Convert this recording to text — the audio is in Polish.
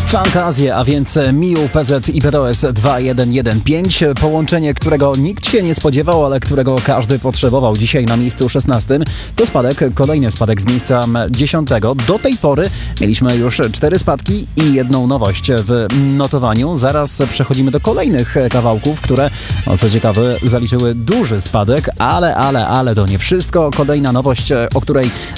Fantazje, a więc Miu, PZ i PTOS 2115. Połączenie, którego nikt się nie spodziewał, ale którego każdy potrzebował. Dzisiaj na miejscu 16 to kolejny spadek z miejsca 10. Do tej pory mieliśmy już 4 spadki i jedną nowość w notowaniu. Zaraz przechodzimy do kolejnych kawałków, które, co ciekawe, zaliczyły duży spadek, ale to nie wszystko. Kolejna nowość, o której